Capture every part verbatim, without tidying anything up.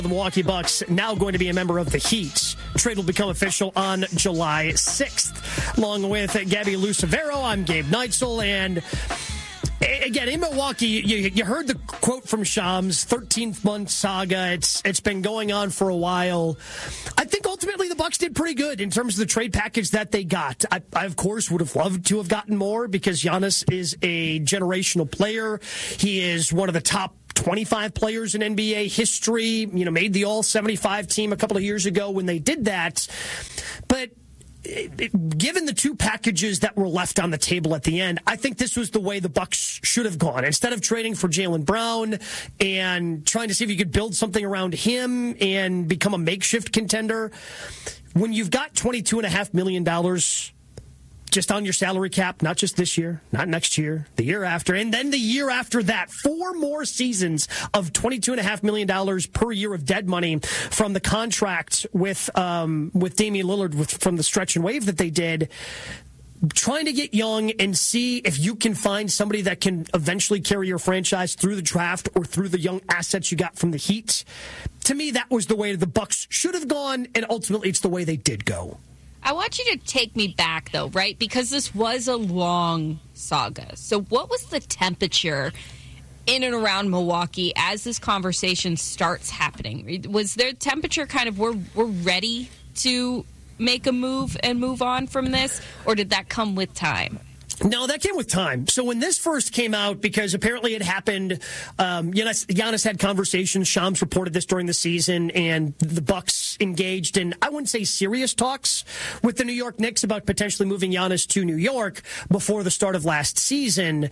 The Milwaukee Bucks now going to be a member of the Heat. Trade will become official on July sixth. Along with Gabby Lucevero, I'm Gabe Neitzel. And again, in Milwaukee, you, you heard the quote from Shams, thirteenth-month saga. It's It's been going on for a while. I think ultimately the Bucks did pretty good in terms of the trade package that they got. I, I of course, would have loved to have gotten more because Giannis is a generational player. He is one of the top twenty-five players in N B A history, you know, made the all seventy-five team a couple of years ago when they did that. But it, it, given the two packages that were left on the table at the end, I think this was the way the Bucks should have gone. Instead of trading for Jaylen Brown and trying to see if you could build something around him and become a makeshift contender, when you've got twenty-two point five million dollars just on your salary cap, not just this year, not next year, the year after, and then the year after that. Four more seasons of twenty-two point five million dollars per year of dead money from the contract with um, with Damian Lillard with, from the stretch and wave that they did. Trying to get young and see if you can find somebody that can eventually carry your franchise through the draft or through the young assets you got from the Heat. To me, that was the way the Bucks should have gone, and ultimately it's the way they did go. I want you to take me back, though, right? Because this was a long saga. So what was the temperature in and around Milwaukee as this conversation starts happening? Was there temperature kind of, we're, we're ready to make a move and move on from this? Or did that come with time? No, that came with time. So when this first came out, because apparently it happened, um, Giannis, Giannis had conversations. Shams reported this during the season, and the Bucks engaged in, I wouldn't say serious talks with the New York Knicks about potentially moving Giannis to New York before the start of last season.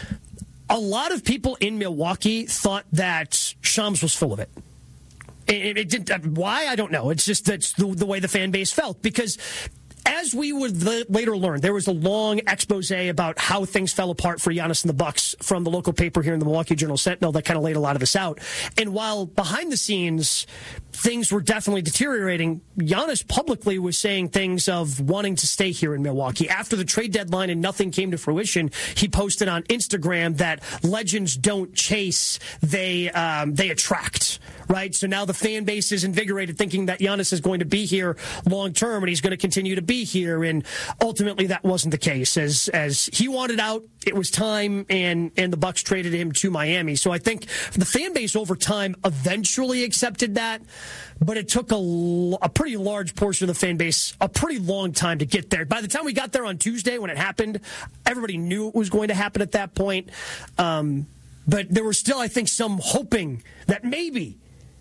A lot of people in Milwaukee thought that Shams was full of it. It, it didn't. Why? I don't know. It's just that's the, the way the fan base felt, because as we would later learn, there was a long expose about how things fell apart for Giannis and the Bucks from the local paper here in the Milwaukee Journal-Sentinel that kind of laid a lot of this out. And while behind the scenes, things were definitely deteriorating, Giannis publicly was saying things of wanting to stay here in Milwaukee. After the trade deadline and nothing came to fruition, he posted on Instagram that legends don't chase, they um, they attract. Right? So now the fan base is invigorated, thinking that Giannis is going to be here long term and he's going to continue to be here. And ultimately, that wasn't the case. As as he wanted out, it was time, and and the Bucks traded him to Miami. So I think the fan base over time eventually accepted that, but it took a, a pretty large portion of the fan base a pretty long time to get there. By the time we got there on Tuesday when it happened, everybody knew it was going to happen at that point. Um, but there was still, I think, some hoping that maybe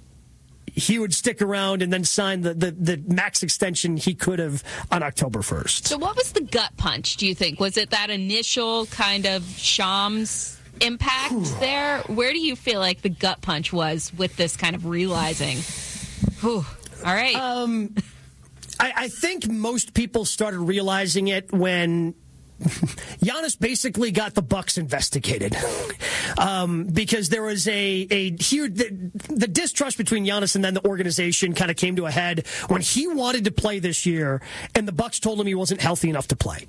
he would stick around and then sign the, the, the max extension he could have on October first. So what was the gut punch, do you think? Was it that initial kind of Shams impact Whew. there? Where do you feel like the gut punch was with this kind of realizing? Whew. All right. Um, I, I think most people started realizing it when Giannis basically got the Bucks investigated, um, because there was a a huge the, the distrust between Giannis and then the organization kind of came to a head when he wanted to play this year, and the Bucks told him he wasn't healthy enough to play,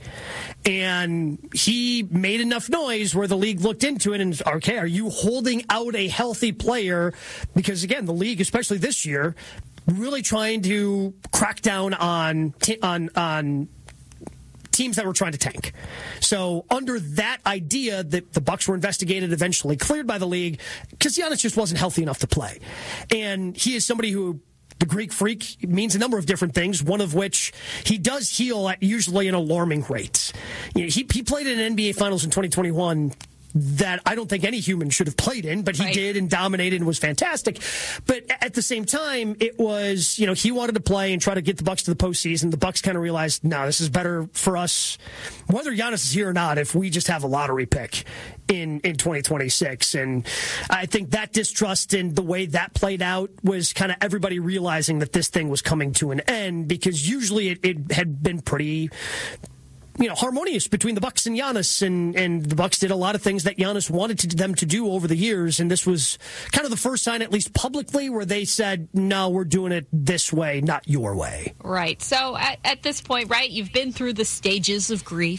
and he made enough noise where the league looked into it and, okay, are you holding out a healthy player? Because again, the league, especially this year, really trying to crack down on on on. teams that were trying to tank. So under that idea, that the Bucks were investigated, eventually cleared by the league, because Giannis just wasn't healthy enough to play. And he is somebody who, the Greek freak, means a number of different things, one of which he does heal at usually an alarming rate. You know, he, he played in an N B A Finals in twenty twenty-one that I don't think any human should have played in, but he right. did and dominated and was fantastic. But at the same time, it was, you know, he wanted to play and try to get the Bucks to the postseason. The Bucks kind of realized, no, this is better for us, whether Giannis is here or not, if we just have a lottery pick in, in twenty twenty-six. And I think that distrust and the way that played out was kind of everybody realizing that this thing was coming to an end, because usually it, it had been pretty, you know, harmonious between the Bucks and Giannis, and, and the Bucks did a lot of things that Giannis wanted to, them to do over the years, and this was kind of the first sign, at least publicly, where they said, no, we're doing it this way, not your way. Right. So at, at this point, right, you've been through the stages of grief.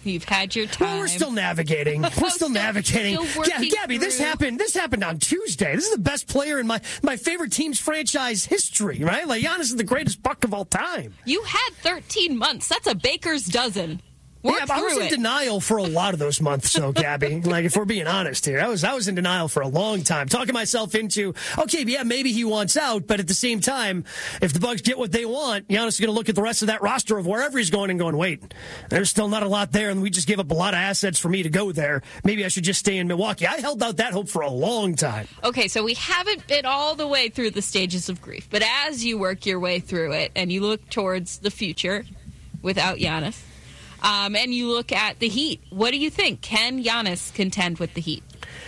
You've had your time. Well, we're still navigating. We're still, still navigating. Still yeah, Gabby, through. this happened. This happened on Tuesday. This is the best player in my my favorite team's franchise history, right? Like Giannis is the greatest buck of all time. You had thirteen months. That's a baker's dozen. Work yeah, but I was in it. denial for a lot of those months, though, Gabby. Like, if we're being honest here, I was I was in denial for a long time, talking myself into, okay, yeah, maybe he wants out, but at the same time, if the Bucks get what they want, Giannis is going to look at the rest of that roster of wherever he's going and going, wait, there's still not a lot there, and we just gave up a lot of assets for me to go there. Maybe I should just stay in Milwaukee. I held out that hope for a long time. Okay, so we haven't been all the way through the stages of grief, but as you work your way through it and you look towards the future without Giannis, Um, and you look at the Heat. What do you think? Can Giannis contend with the Heat?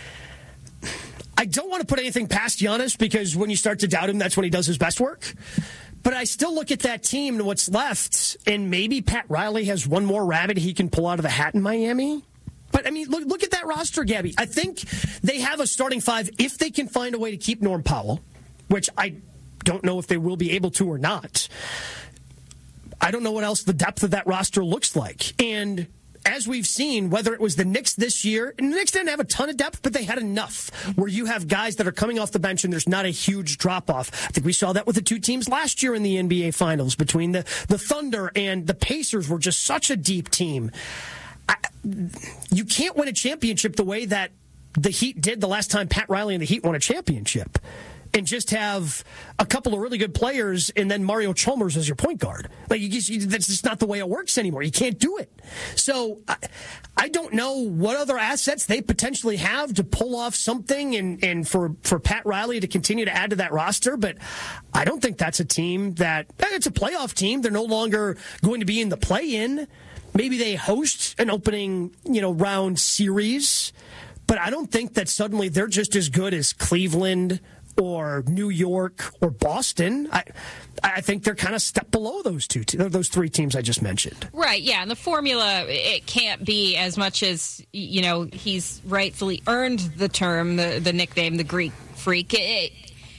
I don't want to put anything past Giannis because when you start to doubt him, that's when he does his best work. But I still look at that team and what's left, and maybe Pat Riley has one more rabbit he can pull out of the hat in Miami. But, I mean, look, look at that roster, Gabby. I think they have a starting five if they can find a way to keep Norm Powell, which I don't know if they will be able to or not. I don't know what else the depth of that roster looks like. And as we've seen, whether it was the Knicks this year, and the Knicks didn't have a ton of depth, but they had enough where you have guys that are coming off the bench and there's not a huge drop-off. I think we saw that with the two teams last year in the N B A Finals between the, the Thunder and the Pacers were just such a deep team. I, you can't win a championship the way that the Heat did the last time Pat Riley and the Heat won a championship. And just have a couple of really good players and then Mario Chalmers as your point guard. Like you just, you, that's just not the way it works anymore. You can't do it. So I, I don't know what other assets they potentially have to pull off something and, and for, for Pat Riley to continue to add to that roster. But I don't think that's a team that it's a playoff team. They're no longer going to be in the play-in. Maybe they host an opening, you know, round series. But I don't think that suddenly they're just as good as Cleveland or New York or Boston. I I think they're kind of step below those two, those three teams I just mentioned. Right, yeah, and the formula, it can't be as much as, you know, he's rightfully earned the term, the, the nickname, the Greek Freak. It,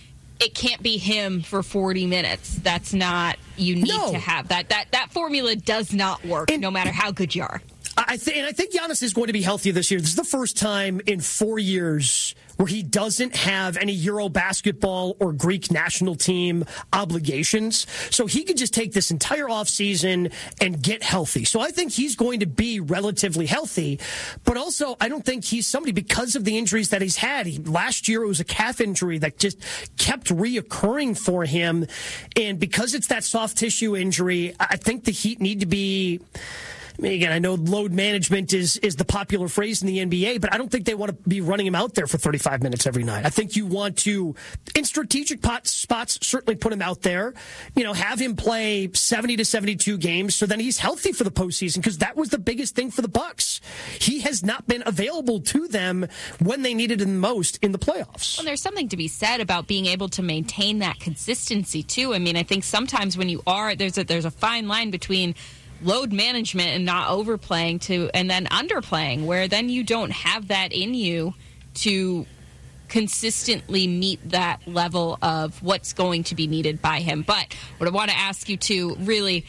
it can't be him for forty minutes. That's not, you need no. to have that. That that formula does not work, and, no matter how good you are. I th- and I think Giannis is going to be healthy this year. This is the first time in four years where he doesn't have any Euro basketball or Greek national team obligations. So he could just take this entire offseason and get healthy. So I think he's going to be relatively healthy. But also, I don't think he's somebody, because of the injuries that he's had. He, last year, it was a calf injury that just kept reoccurring for him. And because it's that soft tissue injury, I think the Heat need to be... I mean, again, I know load management is is the popular phrase in the N B A, but I don't think they want to be running him out there for thirty-five minutes every night. I think you want to, in strategic pot spots, certainly put him out there. You know, have him play seventy to seventy-two games so then he's healthy for the postseason, because that was the biggest thing for the Bucks. He has not been available to them when they needed him most in the playoffs. Well, there's something to be said about being able to maintain that consistency, too. I mean, I think sometimes when you are, there's a, there's a fine line between load management and not overplaying to and then underplaying, where then you don't have that in you to consistently meet that level of what's going to be needed by him. But what I want to ask you to really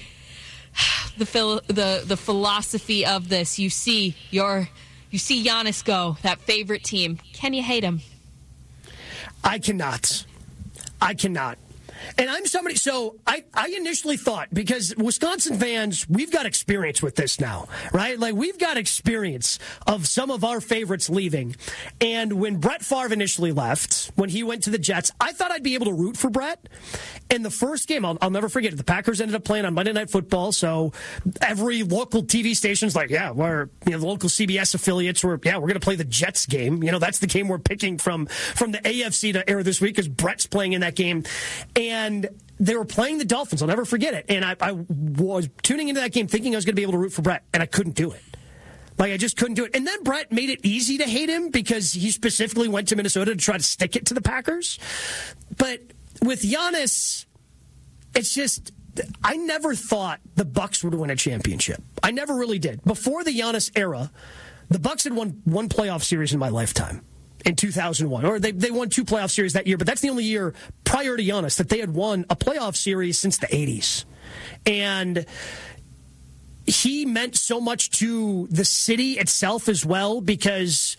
the phil, the the philosophy of this, you see your you see Giannis go, that favorite team. Can you hate him? I cannot. I cannot. And I'm somebody, so I, I initially thought, because Wisconsin fans, we've got experience with this now, right? Like, we've got experience of some of our favorites leaving. And when Brett Favre initially left, when he went to the Jets, I thought I'd be able to root for Brett. In the first game, I'll, I'll never forget it, the Packers ended up playing on Monday Night Football, so every local T V station's like, yeah, we're, you know, the local C B S affiliates were, yeah, we're going to play the Jets game. You know, that's the game we're picking from, from the A F C to air this week, because Brett's playing in that game. And they were playing the Dolphins. I'll never forget it. And I, I was tuning into that game thinking I was going to be able to root for Brett, and I couldn't do it. Like, I just couldn't do it. And then Brett made it easy to hate him because he specifically went to Minnesota to try to stick it to the Packers. But with Giannis, it's just, I never thought the Bucks would win a championship. I never really did. Before the Giannis era, the Bucks had won one playoff series in my lifetime. In two thousand one, or they they won two playoff series that year, but that's the only year prior to Giannis that they had won a playoff series since the eighties. And he meant so much to the city itself as well, because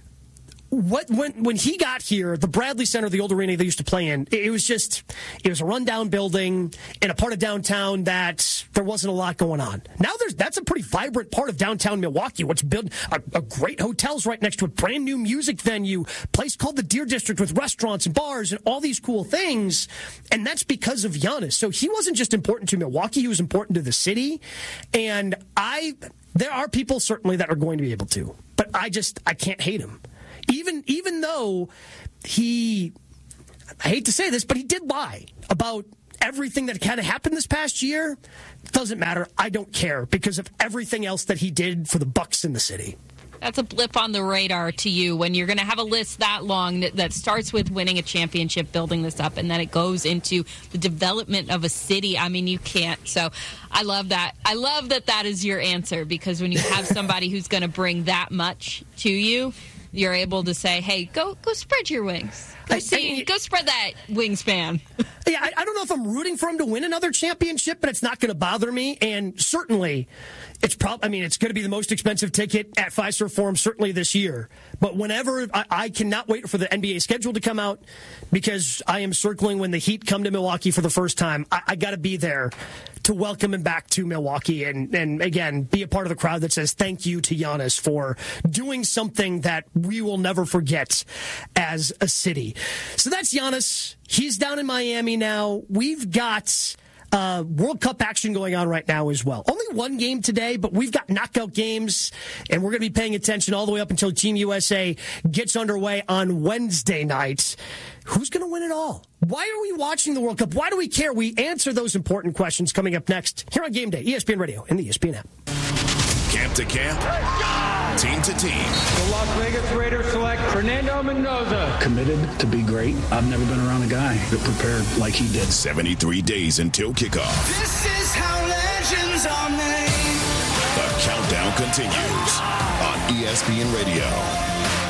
what when when he got here, the Bradley Center, the old arena they used to play in, it was just it was a rundown building in a part of downtown that there wasn't a lot going on. Now there's that's a pretty vibrant part of downtown Milwaukee. What's built a, a great hotels right next to a brand new music venue, place called the Deer District with restaurants and bars and all these cool things, and that's because of Giannis. So he wasn't just important to Milwaukee; he was important to the city. And I, there are people certainly that are going to be able to, but I just I can't hate him. Even even though he, I hate to say this, but he did lie about everything that kind of happened this past year. It doesn't matter. I don't care because of everything else that he did for the Bucks in the city. That's a blip on the radar to you when you're going to have a list that long that, that starts with winning a championship, building this up, and then it goes into the development of a city. I mean, you can't. So I love that. I love that that is your answer, because when you have somebody who's going to bring that much to you, you're able to say, hey, go go spread your wings. Go, see, go spread that wingspan. Yeah, I, I don't know if I'm rooting for him to win another championship, but it's not going to bother me. And certainly, it's probably, I mean, it's going to be the most expensive ticket at Fiserv Forum, certainly this year. But whenever, I, I cannot wait for the N B A schedule to come out, because I am circling when the Heat come to Milwaukee for the first time. I, I got to be there to welcome him back to Milwaukee and, and, again, be a part of the crowd that says thank you to Giannis for doing something that we will never forget as a city. So that's Giannis. He's down in Miami now. We've got uh, World Cup action going on right now as well. Only one game today, but we've got knockout games, and we're going to be paying attention all the way up until Team U S A gets underway on Wednesday night. Who's going to win it all? Why are we watching the World Cup? Why do we care? We answer those important questions coming up next here on Game Day, E S P N Radio and the E S P N app. Camp to camp, team to team. The Las Vegas Raiders select Fernando Mendoza. Committed to be great. I've never been around a guy that prepared like he did. seventy-three days until kickoff. This is how legends are made. The countdown continues on E S P N Radio.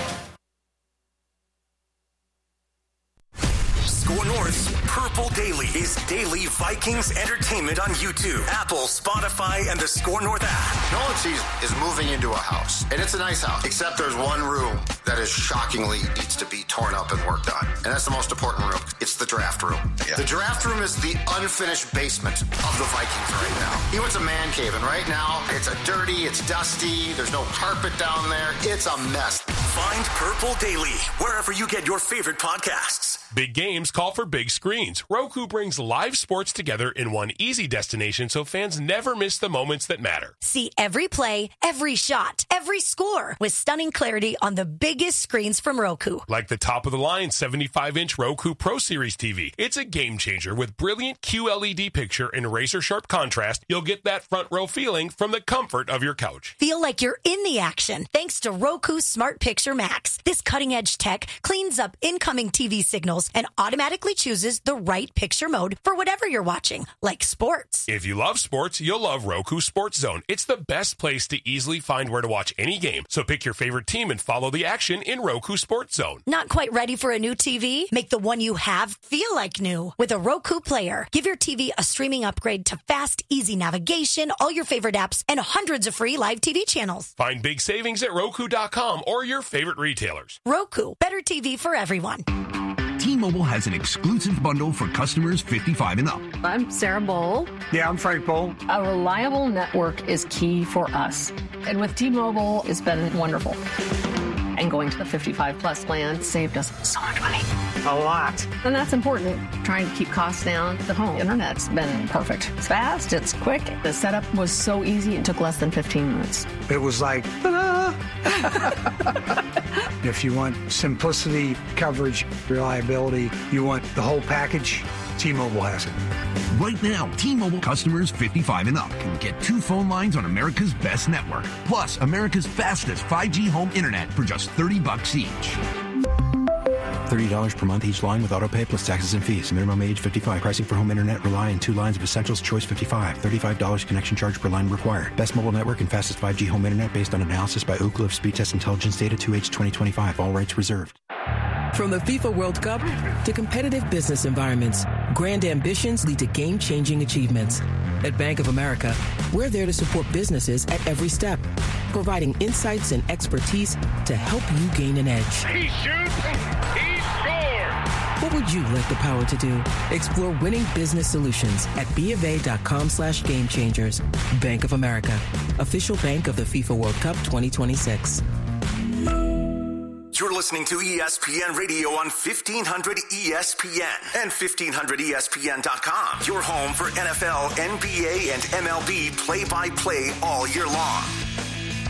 Score North's Purple Daily is daily Vikings entertainment on YouTube, Apple, Spotify, and the Score North app. Nolan Cheese is moving into a house, and it's a nice house, except there's one room that is shockingly needs to be torn up and worked on, and that's the most important room. It's the draft room. Yeah. The draft room is the unfinished basement of the Vikings right now. He wants a man cave, and right now it's a dirty, it's dusty, there's no carpet down there. It's a mess. Find Purple Daily wherever you get your favorite podcasts. Big games call for big screens. Roku brings live sports together in one easy destination so fans never miss the moments that matter. See every play, every shot, every score with stunning clarity on the biggest screens from Roku. Like the top-of-the-line seventy-five inch Roku Pro Series T V. It's a game changer with brilliant Q L E D picture and razor-sharp contrast. You'll get that front row feeling from the comfort of your couch. Feel like you're in the action thanks to Roku Smart Picture Max. This cutting-edge tech cleans up incoming T V signals and automatically chooses the right picture mode for whatever you're watching, like sports. If you love sports, you'll love Roku Sports Zone. It's the best place to easily find where to watch any game. So pick your favorite team and follow the action in Roku Sports Zone. Not quite ready for a new T V? Make the one you have feel like new with a Roku Player. Give your T V a streaming upgrade to fast, easy navigation, all your favorite apps, and hundreds of free live T V channels. Find big savings at Roku dot com or your favorite retailers. Roku, better T V for everyone. T-Mobile has an exclusive bundle for customers fifty-five and up. I'm Sarah Bowl. Yeah, I'm Frank Bowl. A reliable network is key for us. And with T-Mobile, it's been wonderful. And going to the fifty-five plus plan saved us so much money. A lot. And that's important. Trying to keep costs down. The home internet's been perfect. It's fast, it's quick. The setup was so easy, it took less than fifteen minutes. It was like, ta-da! If you want simplicity, coverage, reliability, you want the whole package, T-Mobile has it. Right now, T-Mobile customers fifty-five and up can get two phone lines on America's best network, plus America's fastest five G home internet for just thirty bucks each. thirty dollars per month each line with autopay plus taxes and fees. Minimum age fifty-five. Pricing for home internet rely on two lines of Essentials Choice fifty-five. thirty-five dollars connection charge per line required. Best mobile network and fastest five G home internet based on analysis by Oak Cliff Speed Test Intelligence Data two H twenty twenty-five. All rights reserved. From the FIFA World Cup to competitive business environments, grand ambitions lead to game-changing achievements. At Bank of America, we're there to support businesses at every step, providing insights and expertise to help you gain an edge. He shoots, he scores! What would you like the power to do? Explore winning business solutions at BofA.com slash game changers. Bank of America, official bank of the FIFA World Cup twenty twenty-six. You're listening to E S P N Radio on fifteen hundred E S P N and fifteen hundred E S P N dot com. Your home for N F L, N B A, and M L B play-by-play all year long.